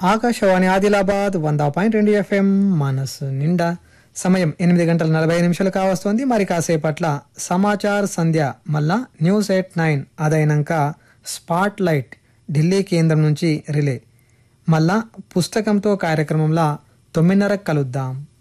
Akashvani Adilabad 100.2 FM మనసు నిండా. సమయం 8:40 కావస్తోంది. మరి కాసేపట్ల సమాచార్ సంధ్య, మళ్ళా news at 9 అదైనాక spot light Delhi కేంద్రం నుంచి రిలే, మళ్ళా పుస్తకంతో కార్యక్రమంలో 9:30 కలుద్దాం.